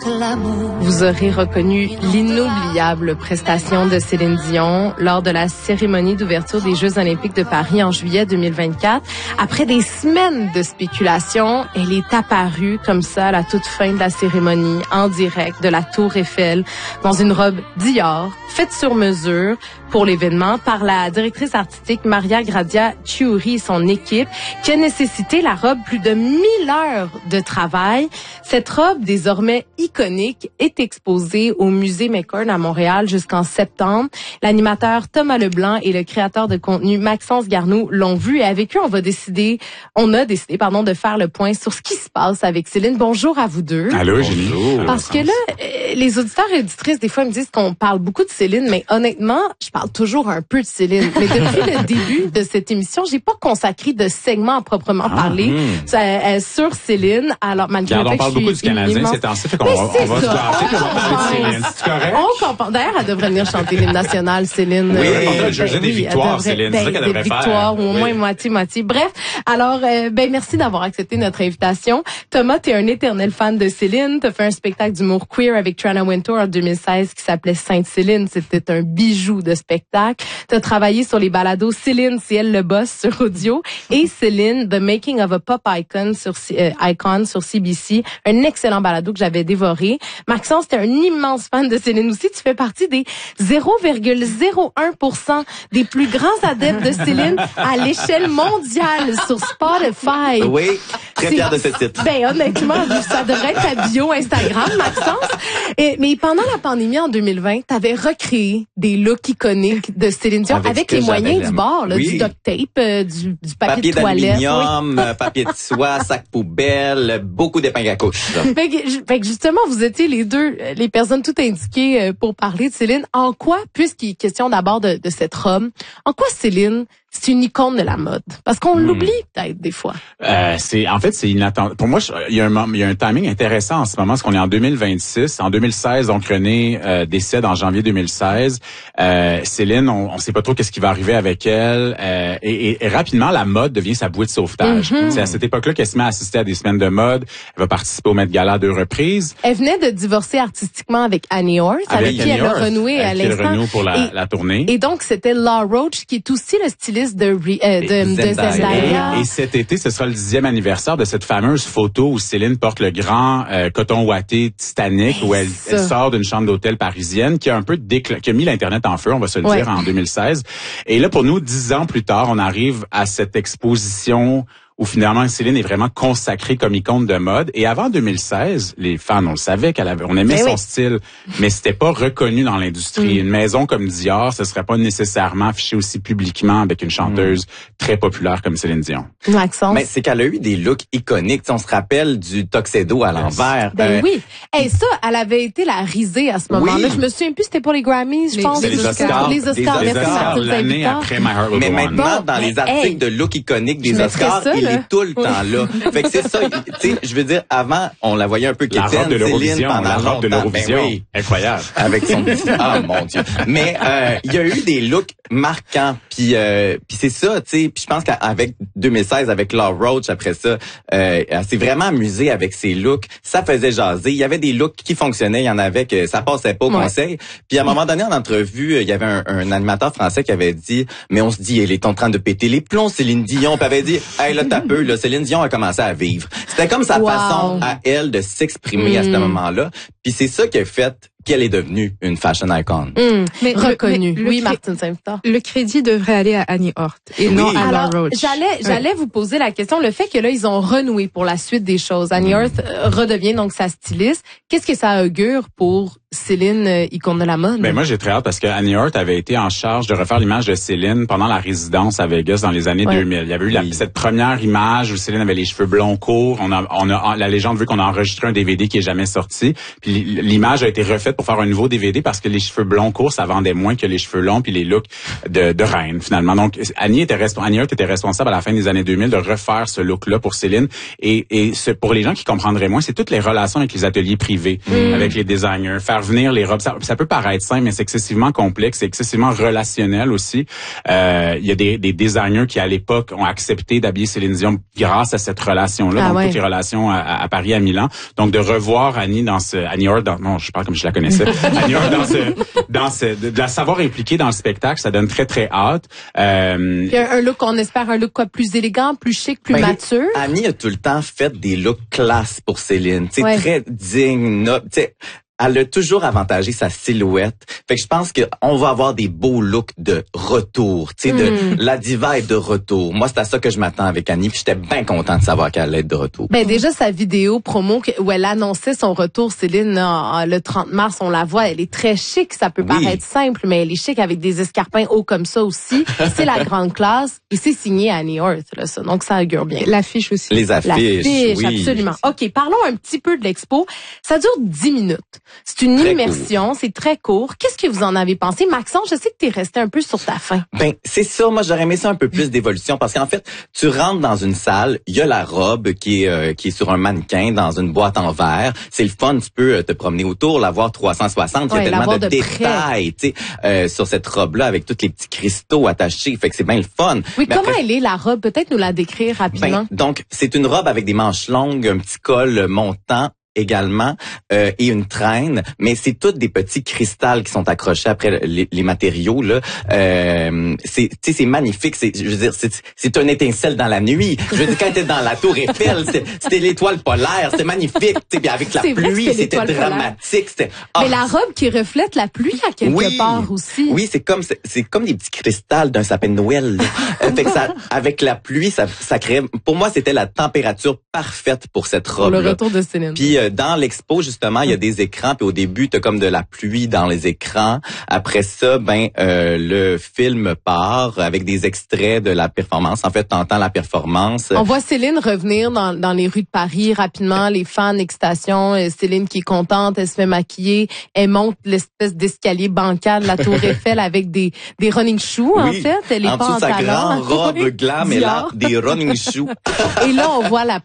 l'amour. Vous aurez reconnu l'inoubliable prestation de Céline Dion lors de la cérémonie d'ouverture des Jeux olympiques de Paris en juillet 2024. Après des semaines de spéculation, elle est apparue comme ça à la toute fin de la cérémonie, en direct de la Tour Eiffel, dans une robe Dior, faite sur mesure pour l'événement par la directrice artistique Maria Grazia Chiuri et son équipe, qui a nécessité la robe plus de 1000 heures de travail. Cette robe, désormais iconique, est exposée au musée McCord à Montréal jusqu'en septembre. L'animateur Thomas Leblanc et le créateur de contenu Maxence Garneau l'ont vu et avec eux, on a décidé, de faire le point sur ce qui se passe avec Céline. Bonjour à vous deux. Allô, Génie. Parce que là, les auditeurs et auditrices, des fois, me disent qu'on parle beaucoup de Céline, mais honnêtement, je parle toujours un peu de Céline. Mais depuis le début de cette émission, j'ai pas consacré de segment à proprement parler sur Céline. Alors, malgré on parle beaucoup du Canadien ces temps-ci, fait qu'on va se planter puis on va parler de Céline. C'est correct? On comprend. D'ailleurs, elle devrait venir chanter l'hymne national, Céline. Oui, elle devrait des victoires, Céline. C'est ça qu'elle devrait faire. Des victoires, ou au moins moitié-moitié. Bref, alors, merci d'avoir accepté notre invitation. Thomas, t'es un éternel fan de Céline. T'as fait un spectacle d'humour queer avec Trana Wintour en 2016 qui s'appelait Sainte-Céline. C'était un bijou de spectacle. T'as travaillé sur les balados Céline, c'est elle le boss sur audio et Céline, The Making of a Pop Icon sur CBC. Un excellent balado que j'avais dévoré. Maxence, t'es un immense fan de Céline aussi. Tu fais partie des 0,01% des plus grands adeptes de Céline à l'échelle mondiale sur Spotify. Oui, très fière de ce titre. Ben, honnêtement, ça devrait être ta bio Instagram, Maxence. Mais pendant la pandémie en 2020, t'avais recréé des looks iconiques de Céline Dion avec les moyens du bord, là, du duct tape, du papier de toilette. D'aluminium, papier de soie, sac poubelle, beaucoup d'épingles à couche. Fait que justement, vous étiez les deux, les personnes tout indiquées pour parler de Céline. En quoi, puisqu'il est question d'abord de cette robe, en quoi Céline, c'est une icône de la mode? Parce qu'on l'oublie peut-être des fois. C'est inattendu. Pour moi, il y a un timing intéressant en ce moment, parce qu'on est en 2026. En 2016, donc René décède en janvier 2016. Céline, on sait pas trop qu'est-ce qui va arriver avec elle. Et rapidement, la mode devient sa bouée de sauvetage. C'est à cette époque-là qu'elle se met à assister à des semaines de mode. Elle va participer au Met Gala à 2 reprises. Elle venait de divorcer artistiquement avec Annie Horth, avec qui elle a renoué à l'instant. Pour la tournée. Et donc, c'était Law Roach, qui est aussi le styliste de Zendaya. Et cet été, ce sera le 10e anniversaire de cette fameuse photo où Céline porte le grand coton ouaté Titanic, où elle sort d'une chambre d'hôtel parisienne, qui a un peu qui a mis l'Internet en feu, on va se le dire, en 2016. Et là, pour nous, 10 ans plus tard, on arrive à cette exposition où finalement Céline est vraiment consacrée comme icône de mode. Et avant 2016, les fans, on le savait on aimait son style, mais c'était pas reconnu dans l'industrie. Une maison comme Dior, ce serait pas nécessairement affiché aussi publiquement avec une chanteuse très populaire comme Céline Dion. Maxence. Mais c'est qu'elle a eu des looks iconiques. T'sais, on se rappelle du tuxedo à l'envers. Oui. Et ça, elle avait été la risée à ce moment-là. Je me souviens plus, c'était pour les Grammys, je pense. Les Oscars. Les Oscars. L'année après My Heart Will Go On. Mais maintenant, dans les articles de look iconiques des Oscars, il est tout le temps là. Fait que c'est ça, tu sais, je veux dire, avant, on la voyait un peu quétaine, la robe de l'Eurovision, pendant la robe de l'Eurovision. Ben oui. Incroyable. Avec son petit, mon Dieu. Mais, il y a eu des looks marquants, puis c'est ça, tu sais, puis je pense qu'avec 2016, avec Law Roach, après ça, elle s'est vraiment amusée avec ses looks. Ça faisait jaser. Il y avait des looks qui fonctionnaient, il y en avait que ça passait pas au conseil. Puis à un moment donné, en entrevue, il y avait un animateur français qui avait dit, mais on se dit, elle est en train de péter les plombs, Céline Dion. Puis avait dit, hey, là, t'as peu, là, Céline Dion a commencé à vivre. C'était comme sa façon à elle de s'exprimer à ce moment-là. Puis c'est ça qui a fait qu'elle est devenue une fashion icon. Mais reconnue. Oui, Martine Saint-Victor. Le crédit devrait aller à Annie Horth et non à Law Roach. J'allais vous poser la question. Le fait que là, ils ont renoué pour la suite des choses. Annie Horth redevient donc sa styliste. Qu'est-ce que ça augure pour Céline, icône de la mode? Ben moi, j'ai très hâte parce que Annie Horth avait été en charge de refaire l'image de Céline pendant la résidence à Vegas dans les années 2000. Il y avait eu cette première image où Céline avait les cheveux blonds courts. La légende veut qu'on a enregistré un DVD qui est jamais sorti. Puis l'image a été refaite pour faire un nouveau DVD parce que les cheveux blonds courts, ça vendait moins que les cheveux longs puis les looks de reine, finalement. Donc, Annie Horth était responsable à la fin des années 2000 de refaire ce look-là pour Céline. Et pour les gens qui comprendraient moins, c'est toutes les relations avec les ateliers privés, avec les designers, faire faire venir les robes. Ça peut paraître simple, mais c'est excessivement complexe, c'est excessivement relationnel aussi. Il y a des designers qui, à l'époque, ont accepté d'habiller Céline Dion grâce à cette relation-là, toutes les relations à Paris, à Milan. Donc, de revoir Annie Annie Hort, non, je parle comme je la connaissais. Annie Hort de la savoir impliquée dans le spectacle, ça donne très, très hâte. Il y a un look, on espère un look plus élégant, plus chic, plus mature. Annie a tout le temps fait des looks classe pour Céline, tu sais, très digne, tu sais. Elle a toujours avantagé sa silhouette. Fait que je pense qu'on va avoir des beaux looks de retour. Tu sais, la diva est de retour. Moi, c'est à ça que je m'attends avec Annie. Puis j'étais bien content de savoir qu'elle allait être de retour. Ben déjà, sa vidéo promo où elle annonçait son retour, Céline, le 30 mars, on la voit. Elle est très chic. Ça peut paraître simple, mais elle est chic avec des escarpins hauts comme ça aussi. C'est la grande classe. Et c'est signé Annie Hort, là, ça. Donc, ça augure bien. L'affiche aussi. Les affiches, oui. Absolument. OK, parlons un petit peu de l'expo. Ça dure 10 minutes. C'est une immersion, c'est très court. Qu'est-ce que vous en avez pensé? Maxence, je sais que t'es resté un peu sur ta faim. Ben, c'est ça. Moi, j'aurais aimé ça un peu plus d'évolution parce qu'en fait, tu rentres dans une salle, il y a la robe qui est sur un mannequin dans une boîte en verre. C'est le fun, tu peux te promener autour, la voir 360. Il y a tellement de détails, tu sais, sur cette robe-là avec tous les petits cristaux attachés. Fait que c'est bien le fun. Oui, mais comment elle est, la robe? Peut-être nous la décrire rapidement. Donc, c'est une robe avec des manches longues, un petit col montant, également et une traîne, mais c'est toutes des petits cristals qui sont accrochés après les matériaux là. C'est magnifique. Je veux dire, c'est un étincelle dans la nuit. Je veux dire, quand t'es dans la Tour Eiffel, c'était l'étoile polaire, c'était magnifique. Puis avec la pluie, c'était dramatique. Mais la robe qui reflète la pluie à quelque part aussi. Oui, c'est comme des petits cristals d'un sapin de Noël. Fait que ça, avec la pluie, ça crée. Pour moi, c'était la température parfaite pour cette robe. Pour le retour de Céline. Puis dans l'expo, justement, il y a des écrans, puis au début, t'as comme de la pluie dans les écrans. Après ça, le film part avec des extraits de la performance. En fait, t'entends la performance. On voit Céline revenir dans les rues de Paris rapidement, les fans, excitation. Céline qui est contente, elle se fait maquiller, elle monte l'espèce d'escalier bancal de la Tour Eiffel avec des running shoes, en fait. Elle est en dessous de sa grande robe glam, elle a des running shoes. Et là, on voit la